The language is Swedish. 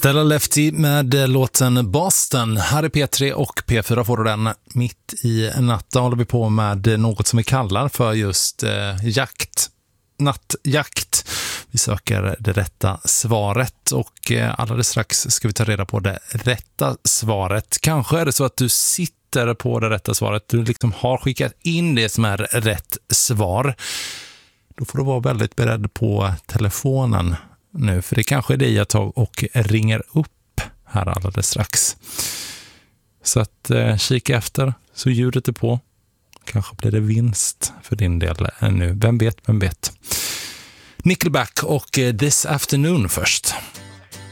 Stella Lefty med låten Boston. Här är P3 och P4 får du den. Mitt i natten håller vi på med något som vi kallar för just jakt. Nattjakt. Vi söker det rätta svaret och alldeles strax ska vi ta reda på det rätta svaret. Kanske är det så att du sitter på det rätta svaret. Du liksom har skickat in det som är rätt svar. Då får du vara väldigt beredd på telefonen nu, för det kanske är det jag tar och ringer upp här alldeles strax. Så att kika efter så ljudet är på. Kanske blir det vinst för din del nu. Vem vet? Nickelback och This Afternoon först.